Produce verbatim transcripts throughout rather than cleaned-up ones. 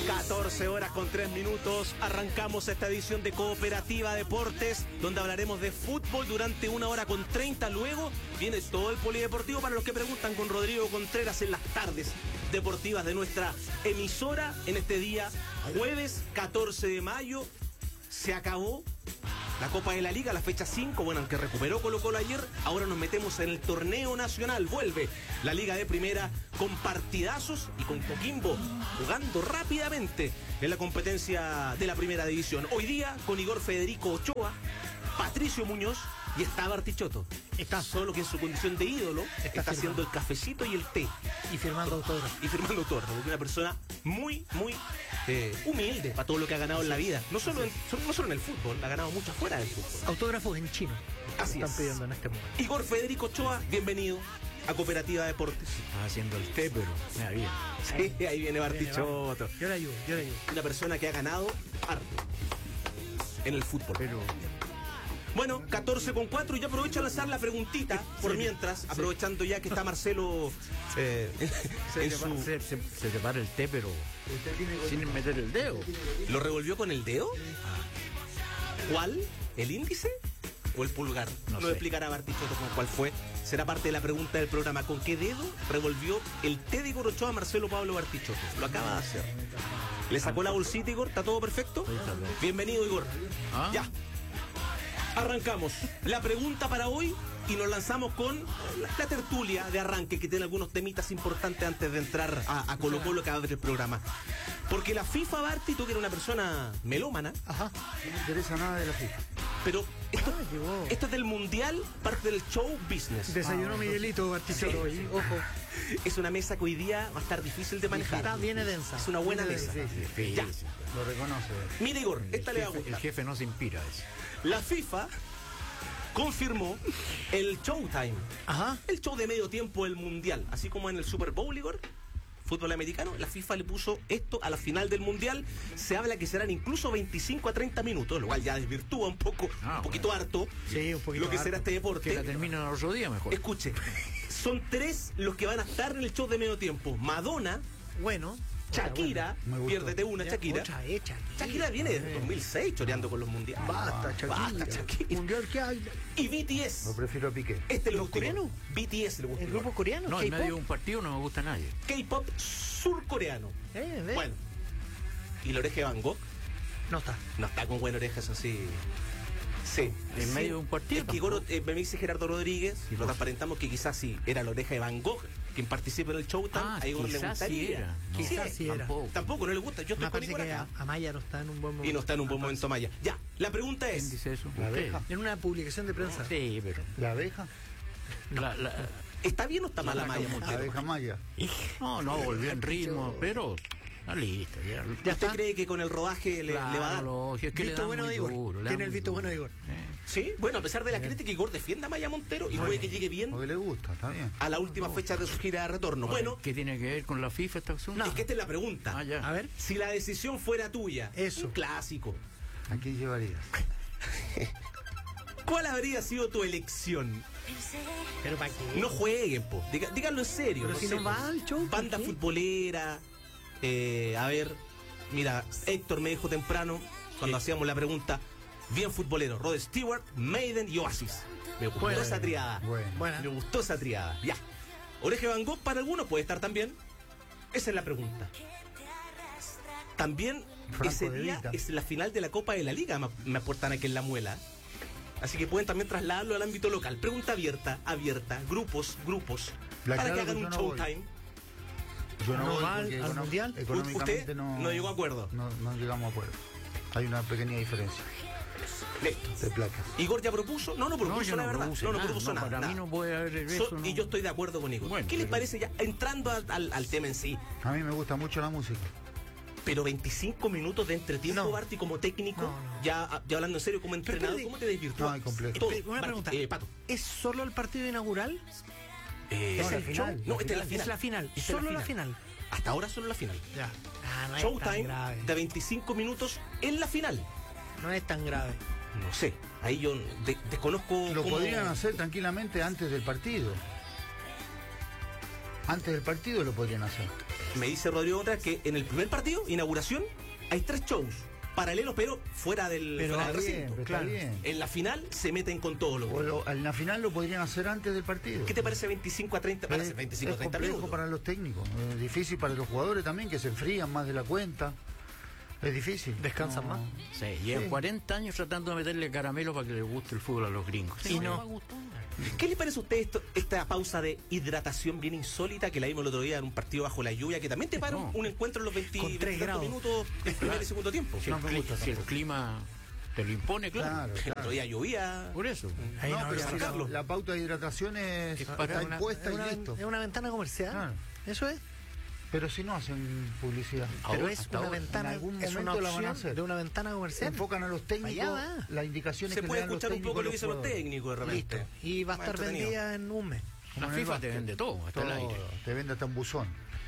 catorce horas con tres minutos, arrancamos esta edición de Cooperativa Deportes, donde hablaremos de fútbol durante una hora con treinta. Luego viene todo el polideportivo para los que preguntan con Rodrigo Contreras en las tardes deportivas de nuestra emisora. En este día, jueves catorce de mayo, se acabó la Copa de la Liga, la fecha cinco, bueno, aunque recuperó Colo-Colo ayer, ahora nos metemos en el torneo nacional. Vuelve la Liga de Primera con partidazos y con Coquimbo jugando rápidamente en la competencia de la Primera División. Hoy día con Igor Federico Ochoa, Patricio Muñoz y está Bartichotto. Está solo que en su condición de ídolo está, está haciendo el cafecito y el té. Y firmando autógrafos. Y firmando autógrafos. Una persona muy, muy eh, humilde para todo lo que ha ganado en la vida. No solo en, no solo en el fútbol, ha ganado mucho afuera del fútbol. Autógrafos en chino. Así están es. pidiendo en este momento. Igor Federico Ochoa, bienvenido a Cooperativa Deportes. Haciendo el té, pero me da bien. Sí, ahí viene Bartichotto. Yo le ayudo, yo le ayudo. Una persona que ha ganado harto en el fútbol. Pero... Bueno, catorce con cuatro, y yo aprovecho a lanzar la preguntita por sí, mientras, sí. aprovechando ya que está Marcelo eh, se, en te su... se, se, se te para el té, pero sin meter el dedo. ¿Lo revolvió con el dedo? Ah. ¿Cuál? ¿El índice o el pulgar? No Lo sé. explicará Bartichotto con cuál fue. Será parte de la pregunta del programa. ¿Con qué dedo revolvió el té de Igor Ochoa a Marcelo Pablo Bartichotto? Lo acaba de hacer. ¿Le sacó la bolsita, Igor? ¿Está todo perfecto? Bienvenido, Igor. ¿Ah? Ya. Arrancamos la pregunta para hoy y nos lanzamos con la tertulia de arranque, que tiene algunos temitas importantes antes de entrar a, a Colo Colo, que va a ver el programa. Porque la FIFA, Barti, tú que eres una persona melómana. Ajá. No me interesa nada de la FIFA. Pero esto, ah, esto es del mundial, parte del show business. Desayunó ah, Miguelito Bartichotto hoy, ojo. Es una mesa que hoy día va a estar difícil de manejar. Está, viene densa. Es una buena viene mesa. Sí, sí, sí. Ya. Lo reconoce. Mira, Igor, esta el le va a jefe, gustar. El jefe no se inspira a eso. La FIFA confirmó el Showtime. Ajá. El show de medio tiempo del mundial. Así como en el Super Bowl, Igor, fútbol americano, la FIFA le puso esto a la final del mundial. Se habla que serán incluso veinticinco a treinta minutos, lo cual ya desvirtúa un poco, ah, un poquito bueno. harto sí, un poquito lo que harto. será este deporte. Que la terminen el otro día mejor. Escuche, son tres los que van a estar en el show de medio tiempo. Madonna, bueno, Shakira, bueno, piérdete una, Shakira. Otra, eh, Shakira. Shakira viene desde dos mil seis choreando con los mundiales. Basta, Shakira. Basta, Shakira. Mundial que hay. Y B T S. Lo prefiero a Piqué. Este es ¿Los coreanos? B T S le gusta. ¿El grupo coreano? No, en medio de un partido no me gusta a nadie. K-pop surcoreano. Eh, ¿ves? Bueno. ¿Y la oreja de Van Gogh? No está. No está con buena oreja, eso sí. Sí. En sí. medio de un partido. Es que Igor, eh, me dice Gerardo Rodríguez, y lo transparentamos que quizás sí era la oreja de Van Gogh quien participa en el Showtime. Ah, a Igor le quizás gustaría. sí era. No. Quizás Sí, sí era. Tampoco. Tampoco, no le gusta. Yo estoy Me con parece Igor que acá. Amaya no está en un buen momento. Y no está en un buen momento Maya. Ya, la pregunta ¿Quién es... dice eso? La ¿Usted? abeja. En una publicación de prensa. Sí, pero... ¿La abeja? La, la, ¿Está bien o está mala Maya La Montero? abeja maya. no, no, volvió en ritmo, pero... Ah, listo, ya. ¿Ya usted cree que con el rodaje le, Claro, le va a dar? lógico, es que le Visto dan bueno muy de Igor. duro, le dan Tiene el muy visto bueno de duro. Igor. Eh. Sí, bueno, a pesar de la crítica, Igor defiende a Maya Montero y puede que llegue bien Porque le gusta, está bien. a la última fecha de su gira de retorno. Bueno, ¿Qué tiene que ver con la FIFA esta acción? es que esta es la pregunta. Ah, ya. A ver. Si la decisión fuera tuya, Eso. un clásico, ¿A quién llevarías? ¿cuál habría sido tu elección? Pero para qué. No jueguen, po. Diga- díganlo en serio. Pero si sé, no va al show, ¿por banda qué? futbolera. Eh, a ver, mira, Héctor me dijo temprano, cuando hacíamos la pregunta, bien futbolero, Rod Stewart, Maiden y Oasis. Me gustó Bueno. esa triada. Bueno. Buena. Me gustó esa triada. Ya. Oreja de Van Gogh para algunos puede estar también. Esa es la pregunta. También Franco ese de día Vita. es la final de la Copa de la Liga, me, me aportan aquí en La Muela. Así que pueden también trasladarlo al ámbito local. Pregunta abierta, abierta, grupos, grupos, La para que claro hagan que un yo no voy. showtime. Yo no, ¿No voy va al- porque al econo- mundial? económicamente ¿Usted no, no llegó a acuerdo? No, no llegamos a acuerdo. Hay una pequeña diferencia Listo. de placas. Igor ya propuso, no, no propuso No, yo la no verdad, propuse no, no nada, propuso no, nada. para mí nada. no puede haber So- eso, no. Y yo estoy de acuerdo con Igor. Bueno, ¿Qué les pero- parece ya entrando al, al- al tema en sí? A mí me gusta mucho la música. Pero veinticinco minutos de entretiempo, No. Barty, como técnico, No, no. Ya, ya hablando en serio, como entrenador, espérate. ¿cómo te desvirtúas? No, hay complejo. Todo. Espera, una Barty, pregunta. eh, Pato. ¿Es solo el partido inaugural? Eh, No, ¿es la el final, show? No, la esta es la final. final. Es la final. Esta es Solo la final. Hasta ahora solo la final. Ya. Ah, no es tan Showtime grave. de veinticinco minutos en la final. No es tan grave. No sé, ahí yo de- desconozco Lo cómo- podrían hacer tranquilamente antes del partido. Antes del partido lo podrían hacer. me dice Rodrigo Contreras que en el primer partido, inauguración, hay tres shows paralelos, pero fuera del, Pero fuera del Está bien, recinto. pero claro. está bien. En la final se meten con todos los. O lo- en la final lo podrían hacer antes del partido. ¿Qué te parece veinticinco a treinta? Es, Parece veinticinco a es treinta complejo minutos. para los técnicos, es difícil para los jugadores también, que se enfrían más de la cuenta. Es difícil. ¿Descansan más? Sí, llevan Sí. cuarenta años tratando de meterle caramelo para que les guste el fútbol a los gringos. Y no. les gustó. ¿Qué le parece a usted esto, esta pausa de hidratación bien insólita que la vimos el otro día en un partido bajo la lluvia, que también te paró No. un encuentro en los veinte, Con tres veintitantos grados. minutos en primer y segundo tiempo? Si, No el, me cli- gusta si el tampoco. clima te lo impone, claro. Claro, El otro claro. día llovía. Por eso. Ahí No, no, pero ya si sacarlo. la, la pauta de hidratación es, Es para está una- impuesta es y una, listo. es una ventana comercial. Claro. Eso es. Pero si no hacen publicidad. Pero Ahora, es hasta una ahora. ventana, En algún es una momento la van a opción hacer. de una ventana Se comercial. enfocan a los técnicos, Allá va. las indicaciones Se que puede le dan los escuchar un técnicos poco a lo que dicen los jugadores. técnicos de repente. Listo. Y va a Más estar entretenido. vendida en un mes. La Como en el FIFA te básquet. vende todo, hasta el Todo, aire. te vende hasta un buzón.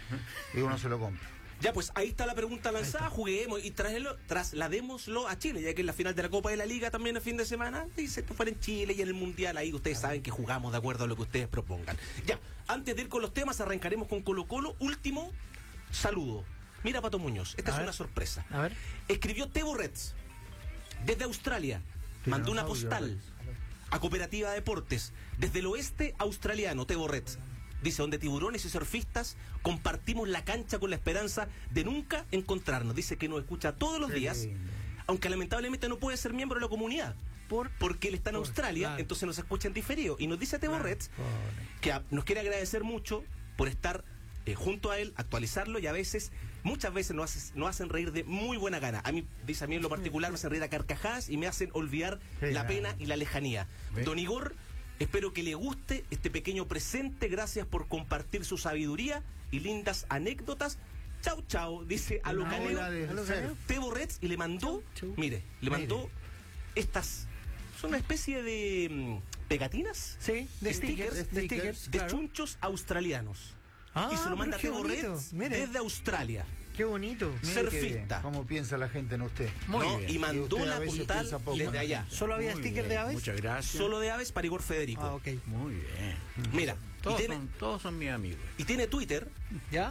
Y uno se lo compra. Ya, pues ahí está la pregunta lanzada, juguemos y trasladémoslo, trasladémoslo a Chile, ya que en la final de la Copa de la Liga también el fin de semana, dice esto fuera en Chile y en el Mundial, ahí ustedes saben que jugamos de acuerdo a lo que ustedes propongan. Ya, antes de ir con los temas, arrancaremos con Colo Colo. Último saludo. Mira, Pato Muñoz, esta A es ver. una sorpresa. A ver. Escribió Tebo Reds desde Australia, mandó una Tiranosaurio postal Reds. a Cooperativa Deportes desde el oeste australiano, Tebo Reds. Dice, donde tiburones y surfistas compartimos la cancha con la esperanza de nunca encontrarnos. Dice que nos escucha todos los Qué días, lindo. aunque lamentablemente no puede ser miembro de la comunidad. Por Porque él está en Por- Australia, claro. entonces nos escucha en diferido. Y nos dice Tebo Reds Pobre. que a- nos quiere agradecer mucho por estar eh, junto a él, actualizarlo, y a veces, muchas veces nos, hace- nos hacen reír de muy buena gana. A mí, dice a mí en lo particular, me hacen reír a carcajadas y me hacen olvidar Qué la grande. pena y la lejanía. ¿Ve? Don Igor, espero que le guste este pequeño presente. Gracias por compartir su sabiduría y lindas anécdotas. Chau, chau, dice a lo Una caneo, ola de a lo surf. caneo. Tebo Reds, y le mandó, Chau, chau. mire, le mandó Mire. estas, son una especie de mm, pegatinas, Sí, de stickers. Stickers, De stickers, stickers, de claro. chunchos australianos. Ah, y se lo manda a pero qué Tebo bonito. Reds Mire. desde Australia. Qué bonito. Mire surfista. qué bien, ¿Cómo piensa la gente en usted? Muy ¿no? bien. Y mandó Y usted a la veces postal piensa poco. desde allá. ¿Solo había Muy stickers bien, de aves? Muchas gracias. Solo de aves para Igor Federico. Ah, ok. Muy bien. Mira, y Todos, tiene, son, todos son mis amigos. y tiene Twitter. ¿Ya?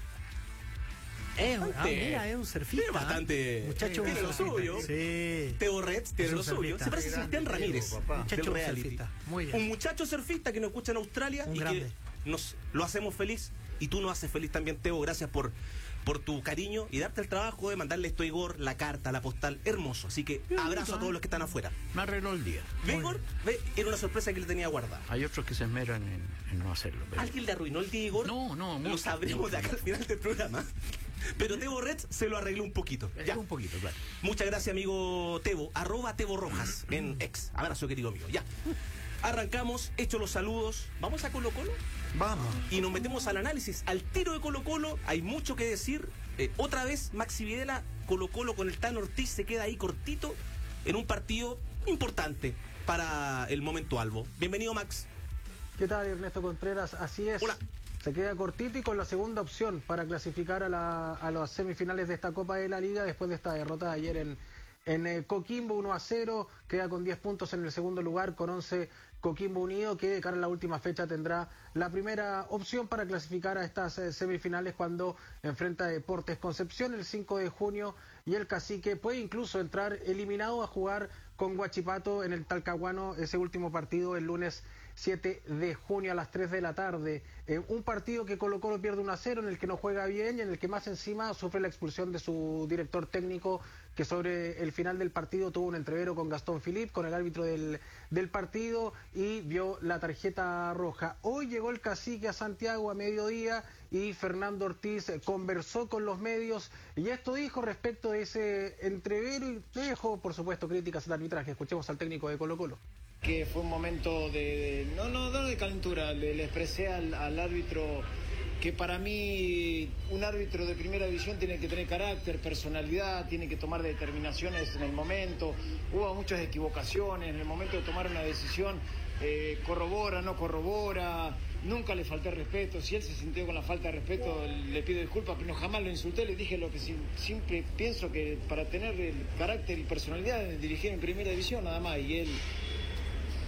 Es, ah, Bastante- mira, es un surfista. es bastante- Muchacho tiene lo surfista. suyo. Sí. Teo Reds tiene Es un lo suyo. surfista. Se parece a Qué Sebastián grande, Ramírez Teo, papá. Muchacho del reality. surfista. Muy bien. Un muchacho surfista que nos escucha en Australia Un y grande. que nos lo hacemos feliz. Y tú nos haces feliz también, Teo. Gracias por, por tu cariño y darte el trabajo de mandarle esto a Igor, la carta, la postal. Hermoso. Así que abrazo a todos los que están afuera. Me arregló el día. Ve, Igor, ve, era una sorpresa que le tenía guardada. Hay otros que se esmeran en, en no hacerlo. pero- ¿Alguien le arruinó el día, Igor? No, no, Lo mucho, sabremos de acá al final del programa. Pero Tebo Reds se lo arregló un poquito. Eh, Ya. Un poquito, claro. Muchas gracias, amigo Tebo. Arroba Tebo Rojas en ex. Abrazo, querido amigo. Ya. Arrancamos, hecho los saludos. Vamos a Colo Colo Vamos. y nos metemos al análisis. Al tiro de Colo Colo hay mucho que decir. Eh, otra vez, Maxi Videla, Colo Colo con el Tan Ortiz se queda ahí cortito en un partido importante para el momento albo. Bienvenido, Max. ¿Qué tal, Ernesto Contreras? Así es. Hola. Se queda cortito y con la segunda opción para clasificar a, la, a las semifinales de esta Copa de la Liga después de esta derrota de ayer en, en eh, Coquimbo uno a cero. Queda con diez puntos en el segundo lugar, con once Coquimbo Unido, que de cara a la última fecha tendrá la primera opción para clasificar a estas eh, semifinales cuando enfrenta a Deportes Concepción el cinco de junio, y el Cacique puede incluso entrar eliminado a jugar con Huachipato en el Talcahuano ese último partido el lunes siete de junio a las tres de la tarde. Eh, un partido que Colo Colo pierde uno a cero, en el que no juega bien y en el que más encima sufre la expulsión de su director técnico, que sobre el final del partido tuvo un entrevero con Gastón Philippe, con el árbitro del, del partido, y vio la tarjeta roja. Hoy llegó el Cacique a Santiago a mediodía y Fernando Ortiz eh, conversó con los medios y esto dijo respecto de ese entrevero, y dejó, por supuesto, críticas al arbitraje. Escuchemos al técnico de Colo Colo. Que fue un momento de, de- no, no, no de calentura, le, le expresé al, al árbitro que para mí un árbitro de primera división tiene que tener carácter, personalidad, tiene que tomar determinaciones en el momento. Hubo muchas equivocaciones en el momento de tomar una decisión, eh, corrobora, no corrobora, nunca le falté respeto. Si él se sintió con la falta de respeto, le pido disculpas, pero no, jamás lo insulté, le dije lo que si- siempre pienso, que para tener el carácter y personalidad de dirigir en primera división nada más, y él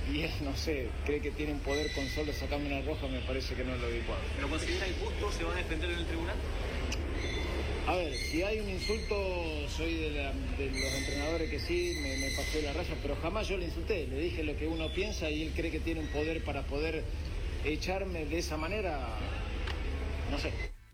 y él, no sé, cree que tiene un poder con solo sacarme una roja, me parece que no es lo adecuado. ¿Lo considera injusto? ¿Se va a defender en el tribunal? A ver, si hay un insulto, soy de, la, de los entrenadores que sí, me, me pasé la raya, pero jamás yo le insulté, le dije lo que uno piensa y él cree que tiene un poder para poder echarme de esa manera, no sé.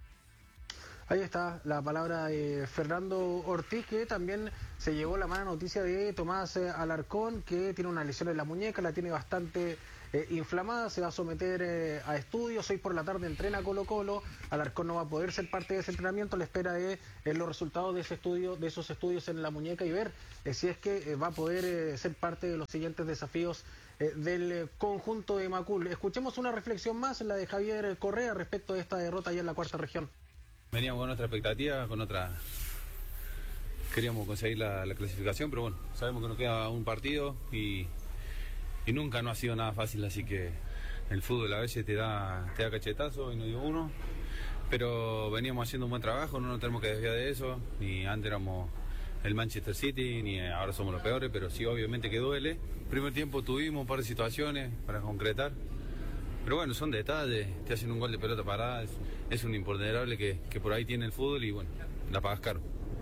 Ahí está la palabra de Fernando Ortiz, que también se llevó la mala noticia de Tomás Alarcón, que tiene una lesión en la muñeca, la tiene bastante eh, inflamada, se va a someter eh, a estudios. Hoy por la tarde entrena Colo Colo, Alarcón no va a poder ser parte de ese entrenamiento, la espera de eh, los resultados de ese estudio, de esos estudios en la muñeca y ver eh, si es que eh, va a poder eh, ser parte de los siguientes desafíos eh, del eh, conjunto de Macul. Escuchemos una reflexión más, la de Javier Correa, respecto de esta derrota allá en la cuarta región. Veníamos con otra expectativa, con otra... Queríamos conseguir la, la clasificación, pero bueno, sabemos que nos queda un partido y, y nunca no ha sido nada fácil, así que el fútbol a veces te da, te da cachetazo y no dio uno, pero veníamos haciendo un buen trabajo, no nos tenemos que desviar de eso, ni antes éramos el Manchester City, ni ahora somos los peores, pero sí obviamente que duele. Primer tiempo tuvimos un par de situaciones para concretar. Pero bueno, son detalles, te hacen un gol de pelota parada, es, es un imponderable que, que por ahí tiene el fútbol y bueno, la pagas caro.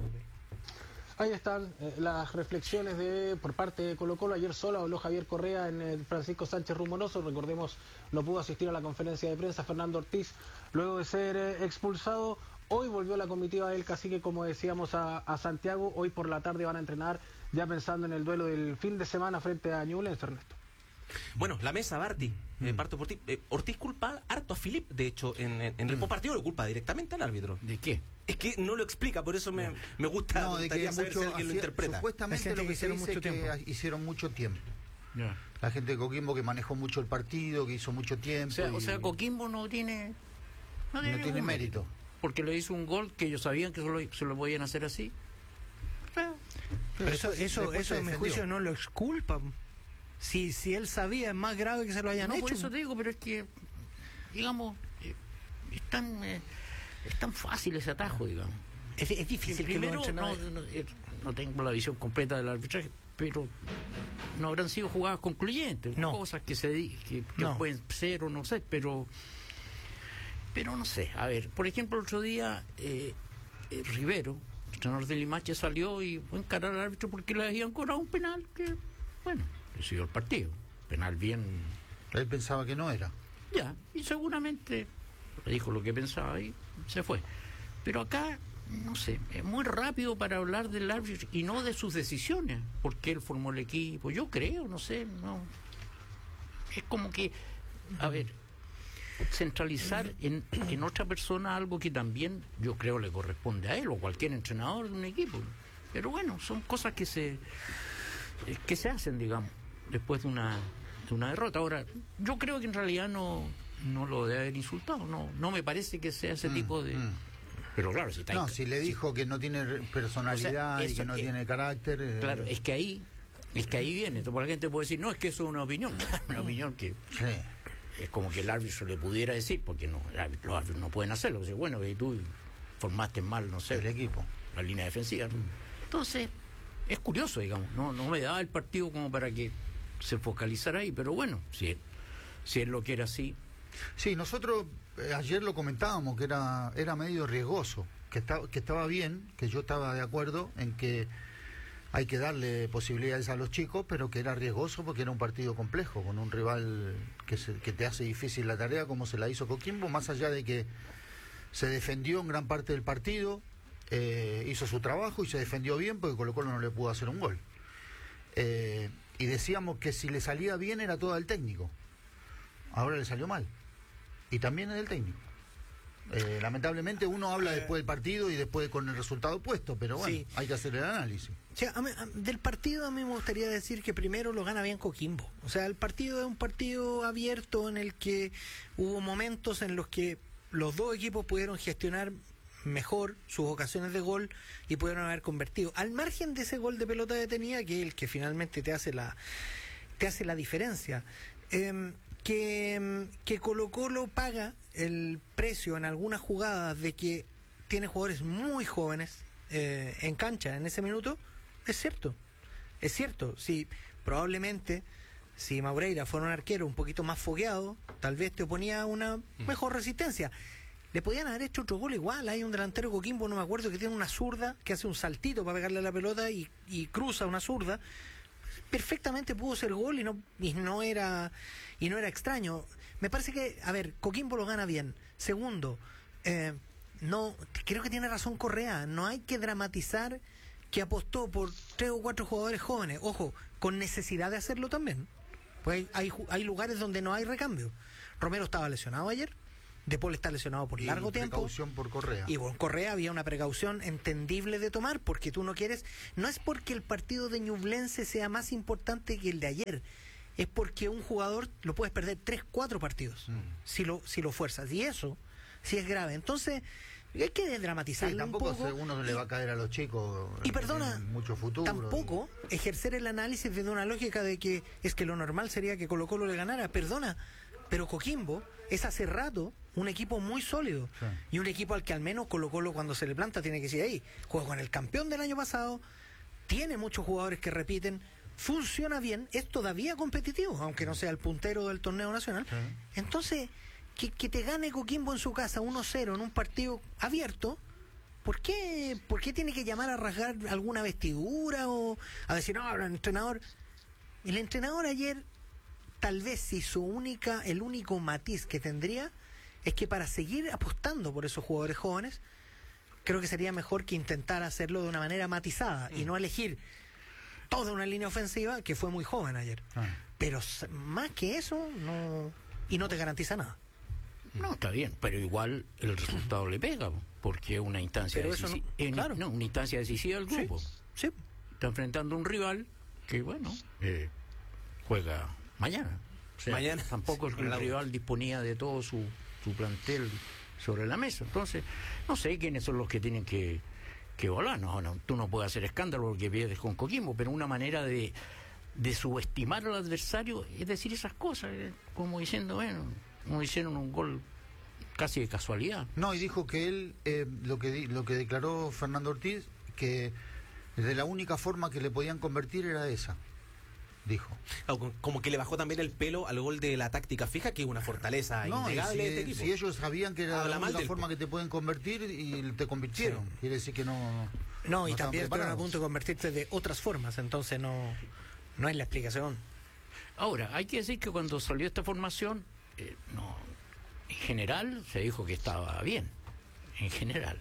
Ahí están eh, las reflexiones de por parte de Colo Colo. Ayer solo habló Javier Correa en el Francisco Sánchez Rumoroso. Recordemos, no pudo asistir a la conferencia de prensa Fernando Ortiz luego de ser eh, expulsado. Hoy volvió la comitiva del Cacique, como decíamos, a, a Santiago. Hoy por la tarde van a entrenar ya pensando en el duelo del fin de semana frente a Ñublense, Ernesto. Bueno, la mesa, Barty, mm. eh, parto por ti. Eh, Ortiz culpa harto a Filip, de hecho, en, en, en el mm. partido lo culpa directamente al árbitro. ¿De qué? Es que no lo explica, por eso me, me gusta, no, me gustaría de que saber mucho, si alguien hacía, lo interpreta. Supuestamente lo que hicieron mucho tiempo. hicieron mucho tiempo. Yeah. La gente de Coquimbo que manejó mucho el partido, que hizo mucho tiempo. O sea, y... o sea Coquimbo no tiene... No tiene, no tiene mérito. mérito. Porque le hizo un gol que ellos sabían que solo, se lo podían hacer así. Pero, Pero eso, eso, eso en mi juicio no lo exculpa. Si, si él sabía, es más grave que se lo hayan no, hecho. Por eso te digo, pero es que, digamos, eh, es, tan, eh, es tan fácil ese atajo, digamos. Es, es difícil. Primero, que no, no, no tengo la visión completa del arbitraje, pero no habrán sido jugadas concluyentes. No. Cosas que, se, que, que no. pueden ser o no sé, pero, pero no sé. A ver, por ejemplo, el otro día, eh, eh, Rivero, el entrenador de Limache, salió y fue a encarar al árbitro porque le habían cobrado un penal que, bueno, decidió el partido. Penal bien... Él pensaba que no era. Ya, y seguramente le dijo lo que pensaba y se fue. Pero acá, no sé, es muy rápido para hablar del árbitro y no de sus decisiones, porque él formó el equipo. Yo creo, no sé, no. Es como que, a ver, centralizar en, en otra persona algo que también yo creo le corresponde a él o cualquier entrenador de un equipo. Pero bueno, son cosas que se que se hacen, digamos, después de una de una derrota. Ahora, yo creo que en realidad no no lo debe haber insultado, no no me parece que sea ese mm, tipo de... Mm. Pero claro, si está... No, si le dijo sí. que no tiene personalidad, o sea, eso, y que no eh, tiene carácter... Eh... Claro, es que ahí es que ahí viene. Porque la gente puede decir, no, es que eso es una opinión. Una opinión que... Sí. Es como que el árbitro le pudiera decir, porque no, los árbitros no pueden hacerlo. O sea, bueno, que tú formaste mal, no sé... El equipo. La línea defensiva. Entonces, es curioso, digamos. No, no me daba el partido como para que se focalizara ahí, pero bueno, si, si él lo quiere así... Sí, nosotros eh, ayer lo comentábamos, que era era medio riesgoso, que, está, que estaba bien, que yo estaba de acuerdo en que hay que darle posibilidades a los chicos, pero que era riesgoso porque era un partido complejo, con un rival que, se, que te hace difícil la tarea, como se la hizo Coquimbo, más allá de que se defendió en gran parte del partido, eh, hizo su trabajo y se defendió bien porque Colo Colo no le pudo hacer un gol. Eh, y decíamos que si le salía bien era todo el técnico, ahora le salió mal. Y también es del técnico. Eh, lamentablemente uno habla después del partido y después con el resultado puesto, pero bueno, sí. hay que hacer el análisis. O sea, a mí, a, del partido a mí me gustaría decir que primero lo gana bien Coquimbo. O sea, el partido es un partido abierto en el que hubo momentos en los que los dos equipos pudieron gestionar mejor sus ocasiones de gol y pudieron haber convertido. Al margen de ese gol de pelota detenida, que es el que finalmente te hace la, te hace la diferencia. Eh, Que, que Colo Colo paga el precio en algunas jugadas de que tiene jugadores muy jóvenes eh, en cancha en ese minuto, es cierto, es cierto, sí, probablemente si Maureira fuera un arquero un poquito más fogueado, tal vez te oponía una mejor resistencia. Le podían haber hecho otro gol igual. Hay un delantero Coquimbo, no me acuerdo, que tiene una zurda, que hace un saltito para pegarle a la pelota y, y cruza una zurda. Perfectamente pudo ser gol y no, y no era y no era extraño. Me parece que, a ver, Coquimbo lo gana bien. Segundo, eh, no, creo que tiene razón Correa. No hay que dramatizar que apostó por tres o cuatro jugadores jóvenes. Ojo, con necesidad de hacerlo también. Pues hay, hay, hay lugares donde no hay recambio. Romero estaba lesionado ayer. De Paul está lesionado por y largo tiempo. Precaución por Correa. Y con Correa había una precaución entendible de tomar, porque tú no quieres. No es porque el partido de Ñublense sea más importante que el de ayer. Es porque un jugador lo puedes perder tres, cuatro partidos mm. si lo si lo fuerzas. Y eso sí es grave. Entonces, hay que desdramatizarlo. Sí, tampoco un poco. uno le va a caer a los chicos. Y perdona, mucho futuro. Tampoco y... ejercer el análisis desde una lógica de que es que lo normal sería que Colo Colo le ganara. Perdona, pero Coquimbo es hace rato un equipo muy sólido, sí. Y un equipo al que al menos Colo Colo cuando se le planta tiene que decir, ahí, juega con el campeón del año pasado, tiene muchos jugadores que repiten, funciona bien, es todavía competitivo, aunque no sea el puntero del torneo nacional. Sí. Entonces, que, que te gane Coquimbo en su casa uno cero en un partido abierto, ¿por qué, ¿por qué tiene que llamar a rasgar alguna vestidura o a decir, no, el entrenador? El entrenador ayer, tal vez si su única, el único matiz que tendría es que para seguir apostando por esos jugadores jóvenes, creo que sería mejor que intentar hacerlo de una manera matizada mm. y no elegir toda una línea ofensiva que fue muy joven ayer. Ah. Pero más que eso, no y no te garantiza nada. No, está bien, pero igual el resultado le pega, porque es una instancia decisiva. No, claro. no, una instancia decisiva del grupo. Sí, sí. Está enfrentando a un rival que, bueno, eh, juega mañana. O sea, mañana tampoco el, el rival disponía de todo su su plantel sobre la mesa. Entonces, no sé quiénes son los que tienen que, que volar. No, no, tú no puedes hacer escándalo porque pierdes con Coquimbo, pero una manera de, de subestimar al adversario es decir esas cosas, eh, como diciendo, bueno, como hicieron un gol casi de casualidad. No, y dijo que él, eh, lo que di, lo que declaró Fernando Ortiz, que de la única forma que le podían convertir era esa. Dijo. Como que le bajó también el pelo al gol de la táctica fija, que es una fortaleza no, innegable si, de este equipo. Si ellos sabían que era Habla la única forma que te pueden convertir y te convirtieron. Sí. Quiere decir que no. No, no y también están a punto de convertirte de otras formas, entonces no, no es la explicación. Ahora, hay que decir que cuando salió esta formación, eh, no, en general se dijo que estaba bien. En general.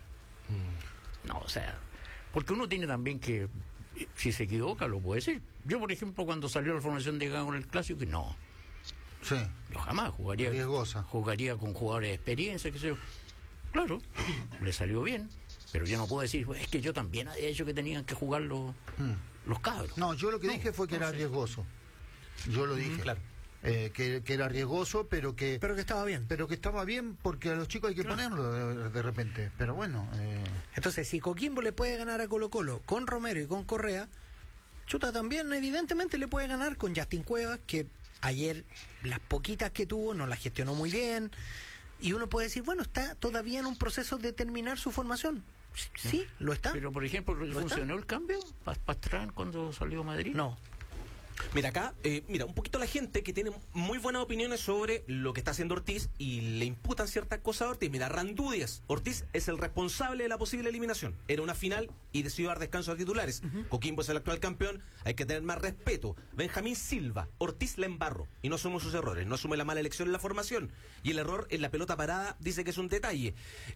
Mm. No, o sea, porque uno tiene también que. Si se equivoca, lo puede decir. Yo, por ejemplo, cuando salió la formación de Gago en el Clásico, que no. Sí. Yo jamás jugaría. Riesgosa. Jugaría con jugadores de experiencia, qué sé yo. Claro, le salió bien, pero yo no puedo decir, es que yo también había hecho que tenían que jugar los, mm. los cabros. No, yo lo que no, dije fue que no era sé. riesgoso. Yo lo dije. Mm, claro. Eh, que, que era riesgoso, pero que pero que estaba bien. Pero que estaba bien porque a los chicos hay que claro. ponerlo de, de repente. Pero bueno. Eh... Entonces, si Coquimbo le puede ganar a Colo Colo con Romero y con Correa, Chuta también evidentemente le puede ganar con Justin Cuevas, que ayer las poquitas que tuvo no las gestionó muy bien. Y uno puede decir, bueno, está todavía en un proceso de terminar su formación. Sí, lo está. Pero, por ejemplo, ¿funcionó está? el cambio? ¿Pastrán cuando salió a Madrid? No. Mira acá, eh, mira, un poquito la gente que tiene muy buenas opiniones sobre lo que está haciendo Ortiz y le imputan ciertas cosas a Ortiz. Mira, Randúdiez, Ortiz es el responsable de la posible eliminación. Era una final y decidió dar descanso a titulares. Uh-huh. Coquimbo es el actual campeón, hay que tener más respeto. Benjamín Silva, Ortiz la embarró y no asume sus errores, no asume la mala elección en la formación. Y el error en la pelota parada dice que es un detalle.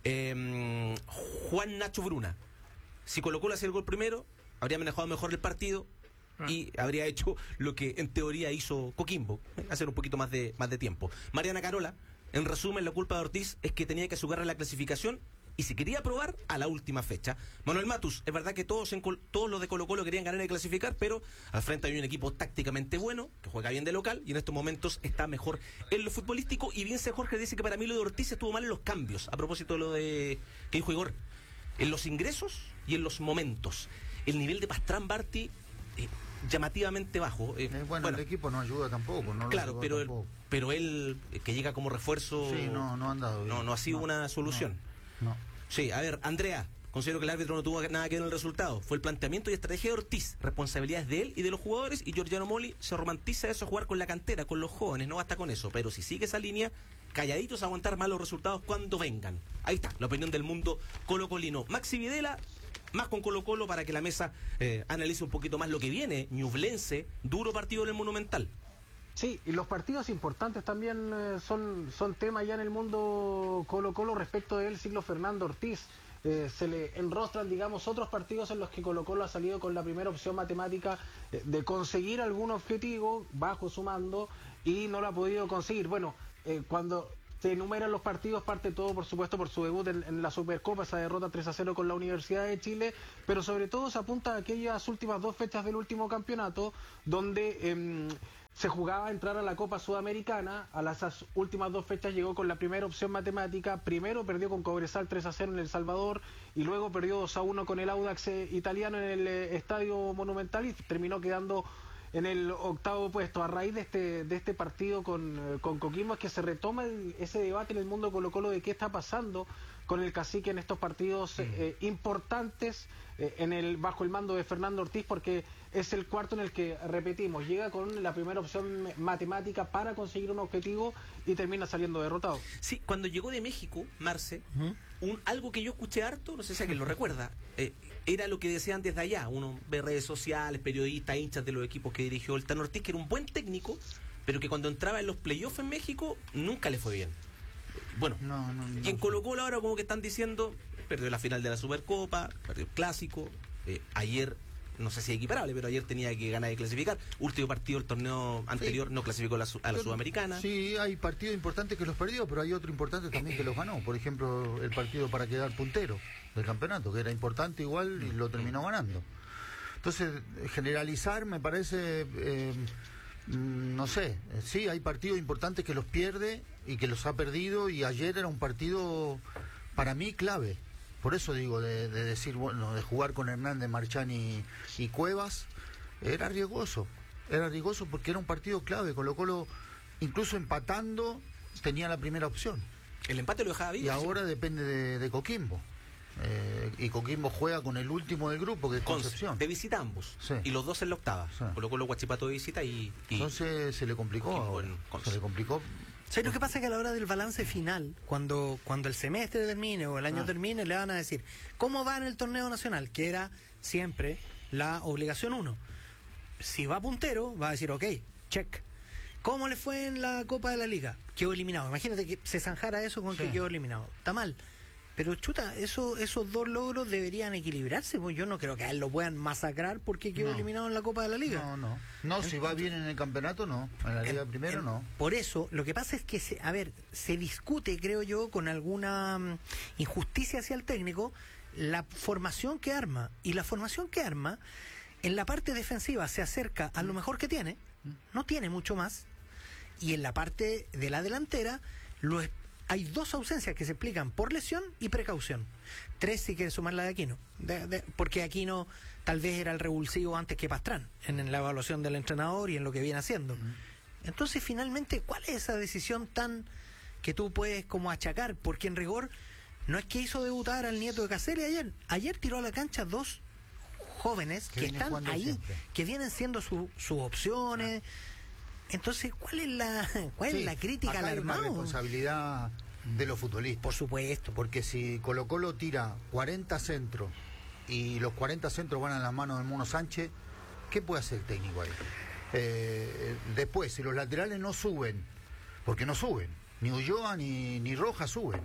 Eh, Juan Nacho Bruna, si Colo Colo hacía el gol primero, habría manejado mejor el partido y habría hecho lo que en teoría hizo Coquimbo, hacer un poquito más de más de tiempo. Mariana Carola, en resumen, la culpa de Ortiz es que tenía que asegurar la clasificación y si quería probar a la última fecha. Manuel Matus, es verdad que todos en Col- todos los de Colo Colo querían ganar y clasificar, pero al frente hay un equipo tácticamente bueno, que juega bien de local y en estos momentos está mejor en lo futbolístico. Y bien, Jorge dice que para mí lo de Ortiz estuvo mal en los cambios, a propósito de lo de que dijo Igor, en los ingresos y en los momentos. El nivel de Pastrán Barti eh, llamativamente bajo. Eh, eh, bueno, bueno, el equipo no ayuda tampoco. No claro, lo pero, tampoco. Él, pero él, eh, que llega como refuerzo, sí, no, no, han dado bien. no, no ha sido no, una solución. No, no. Sí, a ver, Andrea, Considero que el árbitro no tuvo nada que ver en el resultado. Fue el planteamiento y estrategia de Ortiz. Responsabilidades de él y de los jugadores. Y Giorgiano Moli se romantiza eso, jugar con la cantera, con los jóvenes. No basta con eso. Pero si sigue esa línea, calladitos a aguantar malos resultados cuando vengan. Ahí está, la opinión del mundo colocolino. Maxi Videla, más con Colo Colo para que la mesa eh, analice un poquito más lo que viene. Ñublense, duro partido en el Monumental. Sí, y los partidos importantes también eh, son, son tema ya en el mundo Colo Colo respecto del siglo Fernando Ortiz. Eh, se le enrostran, digamos, otros partidos en los que Colo Colo ha salido con la primera opción matemática eh, de conseguir algún objetivo bajo su mando y no lo ha podido conseguir. Bueno, eh, cuando se enumeran los partidos, parte todo, por supuesto, por su debut en, en la Supercopa, esa derrota tres a cero con la Universidad de Chile, pero sobre todo se apunta a aquellas últimas dos fechas del último campeonato, donde eh, se jugaba a entrar a la Copa Sudamericana. A las últimas dos fechas llegó con la primera opción matemática. Primero perdió con Cobresal tres a cero en El Salvador y luego perdió dos a uno con el Audax eh, italiano en el eh, Estadio Monumental y terminó quedando en el octavo puesto. A raíz de este de este partido con, eh, con Coquimbo es que se retoma el, ese debate en el mundo Colo Colo de qué está pasando con el cacique en estos partidos eh, importantes eh, en el bajo el mando de Fernando Ortiz, porque es el cuarto en el que, repetimos, llega con la primera opción matemática para conseguir un objetivo y termina saliendo derrotado. Sí, cuando llegó de México, Marce, uh-huh. un, algo que yo escuché harto, no sé si alguien lo recuerda, eh, era lo que decían desde allá, uno ve redes sociales, periodistas, hinchas de los equipos que dirigió el Tano Ortiz, que era un buen técnico, pero que cuando entraba en los playoffs en México nunca le fue bien. Bueno, no, no, no, y en Colo Colo ahora como que están diciendo, perdió la final de la Supercopa, perdió el Clásico, eh, ayer, no sé si es equiparable, pero ayer tenía que ganar y clasificar, último partido del torneo anterior, sí, no clasificó a la, a la pero, Sudamericana. Sí, hay partidos importantes que los perdió, pero hay otro importante también que los ganó, por ejemplo el partido para quedar puntero del campeonato, que era importante igual y lo terminó ganando. Entonces, generalizar me parece... Eh, no sé, sí, hay partidos importantes que los pierde y que los ha perdido, y ayer era un partido para mí clave, por eso digo, de, de decir, bueno, de jugar con Hernández, Marchán y, y Cuevas, era riesgoso, era riesgoso porque era un partido clave. Colo Colo, incluso empatando, tenía la primera opción. El empate lo dejaba vivo. Y ahora sí, depende de, de Coquimbo. Eh, y Coquimbo juega con el último del grupo, que es Concepción. De visita ambos, sí, y los dos en la octava. Sí. Colo Colo Huachipato de visita y, y... Entonces se le complicó. Se le complicó. ¿Sabes lo que pasa? Que a la hora del balance final, cuando cuando el semestre termine o el año ah. termine, le van a decir cómo va en el torneo nacional, que era siempre la obligación uno. Si va puntero, va a decir, ok, check. ¿Cómo le fue en la Copa de la Liga? Quedó eliminado. Imagínate que se zanjara eso con sí. que quedó eliminado. Está mal. Pero chuta, eso, esos dos logros deberían equilibrarse, pues yo no creo que a él lo puedan masacrar porque quedó no. eliminado en la Copa de la Liga. No, no. No, si va bien en el campeonato, no. En la Liga en, primero, en, no. Por eso, lo que pasa es que, se, a ver, se discute, creo yo, con alguna um, injusticia hacia el técnico, la formación que arma. Y la formación que arma, en la parte defensiva se acerca a lo mejor que tiene, no tiene mucho más, y en la parte de la delantera, lo hay dos ausencias que se explican por lesión y precaución. Tres si quieren sumar la de Aquino, de, de, porque Aquino tal vez era el revulsivo antes que Pastrán, en, en la evaluación del entrenador y en lo que viene haciendo. Uh-huh. Entonces, finalmente, ¿cuál es esa decisión tan que tú puedes como achacar? Porque en rigor, no es que hizo debutar al nieto de Caselli ayer. Ayer tiró a la cancha dos jóvenes que, que están ahí, siempre, que vienen siendo su, sus opciones. Ah. Entonces, ¿cuál es la cuál sí, es la crítica al armado? Hay una responsabilidad de los futbolistas. Por supuesto. Porque si Colo Colo tira cuarenta centros y los cuarenta centros van a las manos del Mono Sánchez, ¿qué puede hacer el técnico ahí? Eh, después, si los laterales no suben, porque no suben, ni Ulloa ni, ni Rojas suben.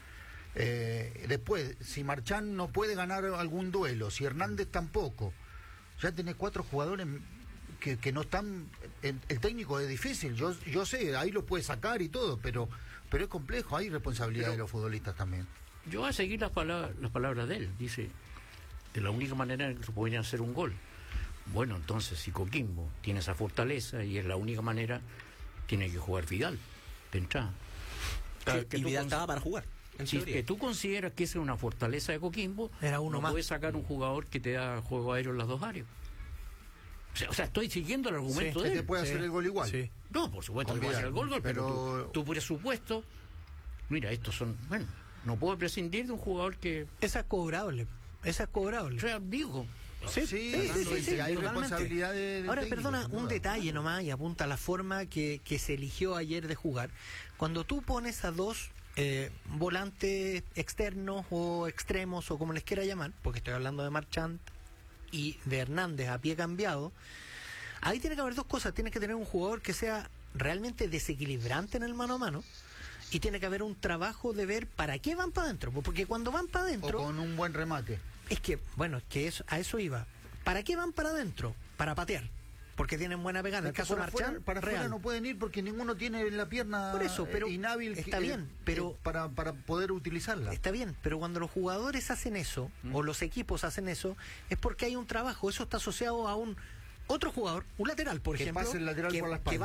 Eh, después, si Marchán no puede ganar algún duelo, si Hernández tampoco, ya tenés cuatro jugadores... Que, que no están, el, el técnico es difícil, yo yo sé, ahí lo puede sacar y todo, pero pero es complejo, hay responsabilidad pero, de los futbolistas también. Yo voy a seguir las palabras, las palabras de él, dice, de la única manera en que se podrían hacer un gol. Bueno, entonces si Coquimbo tiene esa fortaleza y es la única manera, tiene que jugar Vidal de entrada. Sí, que y Vidal estaba para jugar. Si es que tú consideras que esa es una fortaleza de Coquimbo, era uno no más. Puedes sacar un jugador que te da juego aéreo en las dos áreas. O sea, o sea, estoy siguiendo el argumento sí, de él. ¿Te puede sí. hacer el gol igual? Sí. No, por supuesto que puede hacer el gol, gol pero, pero tú, tú por supuesto, mira, estos son, bueno, no puedo prescindir de un jugador que... Esa es cobrable. Esa es cobrable. O sea, digo, Sí, Sí, sí, sí, sí, sí, hay totalmente. responsabilidad de- del Ahora, técnico, perdona, sin un duda. detalle nomás y apunta a la forma que, que se eligió ayer de jugar. Cuando tú pones a dos eh, volantes externos o extremos o como les quiera llamar, porque estoy hablando de Marchand y de Hernández a pie cambiado, ahí tiene que haber dos cosas. Tienes que tener un jugador que sea realmente desequilibrante en el mano a mano y tiene que haber un trabajo de ver para qué van para adentro, porque cuando van para O adentro... con un buen remate. Es que, bueno, es que eso, a eso iba. ¿Para qué van para adentro? Para patear. Porque tienen buena pegada. En el Es que caso de para afuera, Marchand, para afuera real. no pueden ir porque ninguno tiene la pierna Por eso, pero eh, inhábil está que- bien, pero- eh, para, para poder utilizarla. Está bien, pero cuando los jugadores hacen eso, Mm. o los equipos hacen eso, es porque hay un trabajo. Eso está asociado a un otro jugador, un lateral, por Que ejemplo. pase el lateral que- por la que espalda.